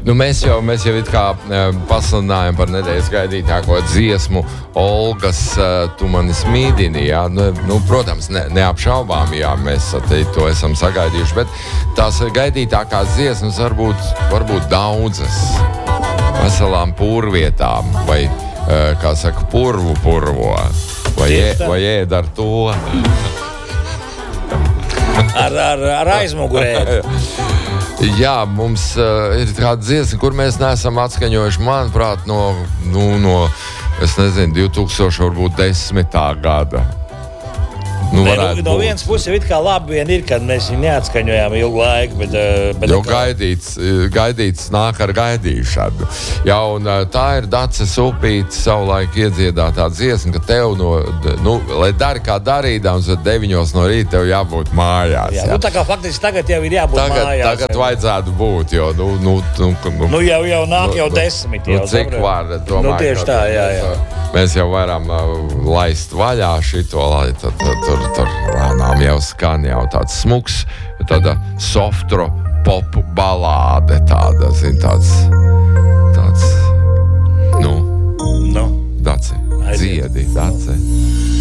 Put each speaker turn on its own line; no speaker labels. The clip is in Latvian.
Mēs jau it kā pasludinājām par nedēļas gaidītāko dziesmu Olgas Tu mani smīdini, jā. Protams, neapšaubām, jā, mēs to esam sagaidījuši, bet tās gaidītākās dziesmas varbūt daudzas veselām purvietām, vai, kā saka, purvo, vai ēd ar to.
Ar aizmugurē.
Jā, mums ir kāda dziesma, kur mēs neesam atskaņojuši, manuprāt, no es nezinu, 2010. gada.
No vienas puses jau it kā labi vien ir, kad mēs viņu neatskaņojām ilgu laiku, bet
jo gaidīts nāk ar gaidīšanu. Jā, un tā ir Daces Upīte savulaik iedziedātā dziesma, ka tev lai dari kā darīdams, bet 9 no rīta tev jābūt mājās.
Jā. Tā kā faktiski tagad jau ir jābūt mājās.
Tagad vajadzētu būt, jo
jau nāk jau 10.
Cik var, domāju,
tieši tā, jā.
Mēs jau varam laist vaļā šito, lai tur lēnām jau skan jau tāds smuks, tāda softro pop balāde, tāda, tāds